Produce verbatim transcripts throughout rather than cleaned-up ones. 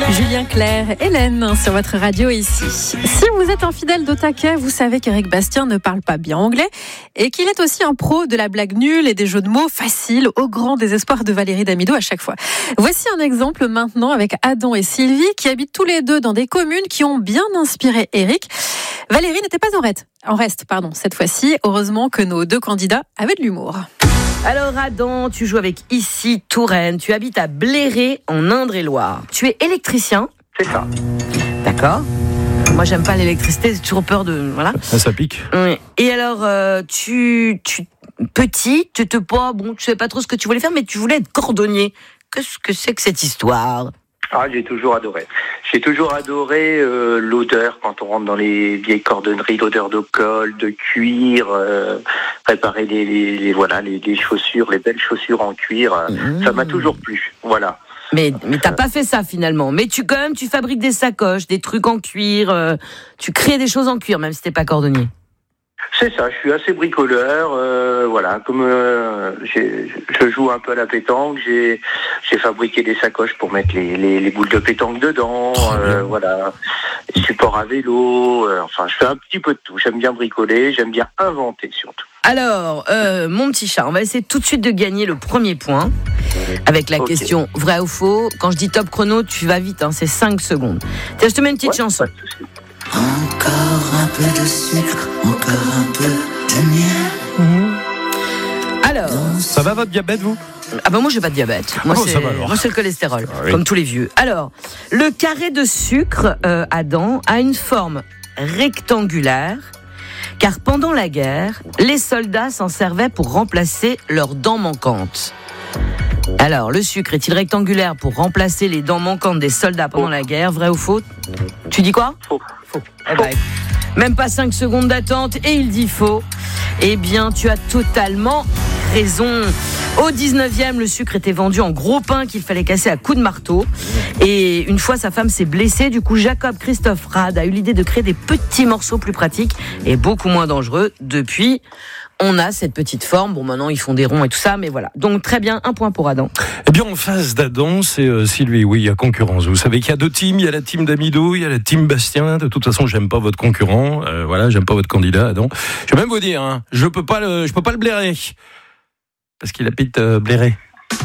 Julien Clerc, Hélène sur votre radio ici. Si vous êtes un fidèle de taquet, vous savez qu'Éric Bastien ne parle pas bien anglais et qu'il est aussi un pro de la blague nulle et des jeux de mots faciles au grand désespoir de Valérie Damido à chaque fois. Voici un exemple maintenant avec Adam et Sylvie qui habitent tous les deux dans des communes qui ont bien inspiré Éric. Valérie n'était pas en reste, en reste pardon, cette fois-ci. Heureusement que nos deux candidats avaient de l'humour. Alors Adam, tu joues avec Issy Touraine, tu habites à Bléré en Indre-et-Loire. Tu es électricien ? C'est ça. D'accord. Moi j'aime pas l'électricité, j'ai toujours peur de... Voilà. Ça, ça pique. Oui. Et alors, euh, tu, tu... Petit, tu te pas... Bon, tu savais pas trop ce que tu voulais faire, mais tu voulais être cordonnier. Qu'est-ce que c'est que cette histoire ? Ah, j'ai toujours adoré. J'ai toujours adoré euh, l'odeur quand on rentre dans les vieilles cordonneries, l'odeur de colle, de cuir, euh, préparer les, les, les voilà les, les chaussures, les belles chaussures en cuir. Mmh. Ça m'a toujours plu. Voilà. Mais mais t'as pas fait ça finalement. Mais tu quand même tu fabriques des sacoches, des trucs en cuir. Euh, tu crées des choses en cuir même si t'es pas cordonnier. C'est ça, je suis assez bricoleur, euh, voilà, comme euh, j'ai, je joue un peu à la pétanque, j'ai, j'ai fabriqué des sacoches pour mettre les, les, les boules de pétanque dedans, euh, voilà, les supports à vélo, euh, enfin je fais un petit peu de tout, j'aime bien bricoler, j'aime bien inventer surtout. Alors, euh, mon petit chat, on va essayer tout de suite de gagner le premier point avec la okay. question vrai ou faux. Quand je dis top chrono, tu vas vite, hein, c'est cinq secondes. Tiens, je te mets une petite ouais, chanson. Encore un peu de sucre, encore un peu de miel. Mmh. Alors, ça va votre diabète, vous ? Ah ben moi j'ai pas de diabète. Moi, oh, c'est, ça va alors. moi c'est le cholestérol, ah, oui. comme tous les vieux. Alors, le carré de sucre, euh, Adam, a une forme rectangulaire, car pendant la guerre, les soldats s'en servaient pour remplacer leurs dents manquantes. Alors, le sucre est-il rectangulaire pour remplacer les dents manquantes des soldats pendant la guerre, vrai ou faux ? Tu dis quoi ? Faux. Faux. Eh ben, même pas cinq secondes d'attente et il dit faux. Eh bien, tu as totalement raison. Au dix-neuvième, le sucre était vendu en gros pain qu'il fallait casser à coups de marteau. Et une fois, sa femme s'est blessée. Du coup, Jacob Christophe Rade a eu l'idée de créer des petits morceaux plus pratiques et beaucoup moins dangereux. Depuis, on a cette petite forme. Bon, maintenant, ils font des ronds et tout ça, mais voilà. Donc, très bien, un point pour Adam. Eh bien, en face d'Adam, c'est euh, Sylvie. Oui, il y a concurrence. Vous savez qu'il y a deux teams. Il y a la team Damido, il y a la team Bastien. De toute façon, j'aime pas votre concurrent. Euh, voilà, j'aime pas votre candidat, Adam. Je vais même vous dire, hein, je peux pas le, je peux pas le blairer. Parce qu'il habite euh, Bléré.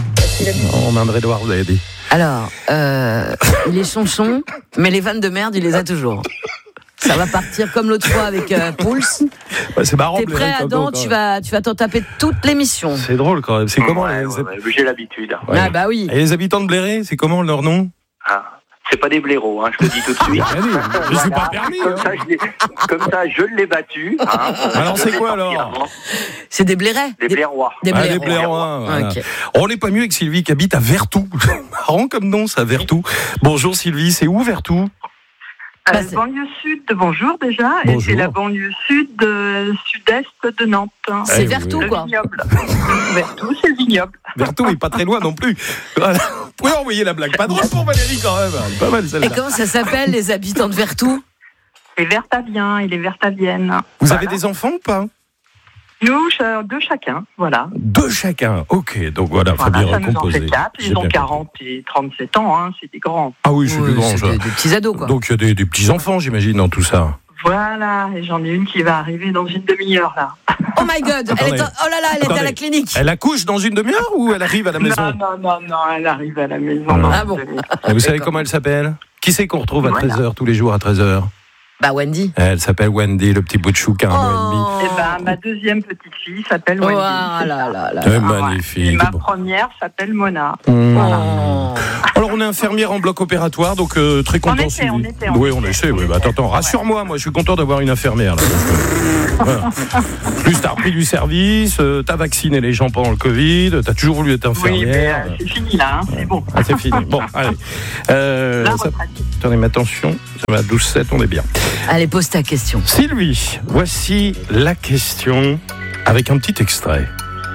En Indre-et-Loire, vous avez dit. Alors, euh, il est chonchon, mais les vannes de merde, il les a toujours. Ça va partir comme l'autre fois avec euh, Pulse. Ouais, c'est marrant. T'es prêt, Adam ? Tu vas, tu vas t'en taper toute l'émission. C'est drôle quand même. C'est comment ouais, les... ouais, ouais, j'ai l'habitude. Ouais. Ah bah oui. Et les habitants de Bléré, c'est comment leur nom ? Ah. C'est pas des blaireaux, hein, je te le dis tout de suite. Ah, allez, je voilà. suis pas permis. Comme, hein. ça, je l'ai, comme ça, je l'ai battu. Hein. Alors, c'est quoi alors ? C'est des blairais. Des blairois. Des blairois. Ah, des blairois. Voilà. Okay. On n'est pas mieux avec Sylvie qui habite à Vertou. Marrant comme nom, ça, Vertou. Bonjour Sylvie, c'est où Vertou ? Euh, bah, banlieue sud, bonjour déjà, bonjour. Et c'est la banlieue sud, euh, sud-est de Nantes. C'est eh Vertou, oui. quoi. Vertou, c'est le vignoble. Vertou est pas très loin non plus. Voilà. Vous pouvez envoyer la blague. Pas drôle pour Valérie quand même. Pas mal celle-là. Et comment ça s'appelle, les habitants de Vertou ? Les Vertaviens et les Vertaviennes. Vous voilà. avez des enfants ou pas ? Nous, deux chacun, voilà. Deux chacun, ok. Donc voilà, voilà faut bien ça recomposer. Nous en fait quatre. Ils ont quarante et trente-sept ans, hein, c'est des grands. Ah oui, c'est oui, des grands. C'est des, des petits ados, quoi. Donc il y a des, des petits-enfants, j'imagine, dans tout ça. Voilà, et j'en ai une qui va arriver dans une demi-heure, là. Oh my God, elle est en... oh là là, elle Attendez. est à la clinique. Elle accouche dans une demi-heure ou elle arrive à la maison ? Non, non, non, non, elle arrive à la maison. Ah, dans ah bon. Vous savez comment elle s'appelle ? Qui c'est qu'on retrouve à voilà. treize heures, tous les jours à treize heures ? Bah Wendy. Elle s'appelle Wendy, le petit bout de chou qui a un an et demi. Et bah, ma deuxième petite fille s'appelle Wendy. Oh là là là. C'est magnifique. Et ma première s'appelle Mona. Mmh. Voilà. Oh. Alors on est infirmière en bloc opératoire, donc euh, très content. On essaie, on essaie, on oui, on essaie. Oui, bah, attends, attends, rassure-moi, moi je suis content d'avoir une infirmière. Là, donc, euh, voilà. Plus t'as repris du service, euh, t'as vacciné les gens pendant le Covid, t'as toujours voulu être infirmière. Oui, mais euh, c'est fini là, hein, c'est bon. Ah, c'est fini. Bon, allez. Euh, La ça... Attendez, mais attention, ça va douze sept, on est bien. Allez, pose ta question. Sylvie, voici la question avec un petit extrait.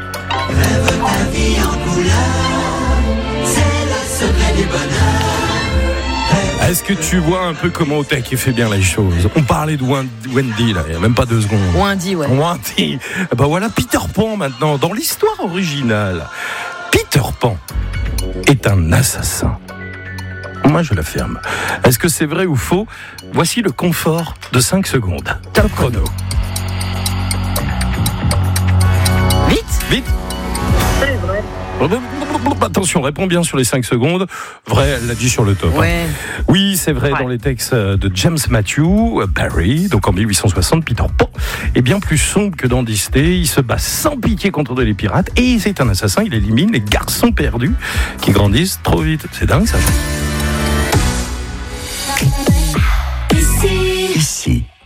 Rêve la vie en couleur, c'est le secret du bonheur. Est-ce que tu vois un peu comment Otek fait bien les choses ? On parlait de Wendy, là, il n'y a même pas deux secondes. Wendy, ouais. Wendy. Ben voilà Peter Pan maintenant. Dans l'histoire originale, Peter Pan est un assassin. Moi, je l'affirme. Est-ce que c'est vrai ou faux? Voici le confort de cinq secondes. Top chrono. Vite. Vite. C'est vrai. Attention, réponds bien sur les cinq secondes. Vrai, elle l'a dit sur le top. Ouais. Hein. Oui, c'est vrai, ouais. Dans les textes de James Matthew Barrie, donc en mille huit cent soixante, Peter Pan est bien plus sombre que dans Disney. Il se bat sans pitié contre les pirates et c'est un assassin. Il élimine les garçons perdus qui grandissent trop vite. C'est dingue, ça. Ici. Ici.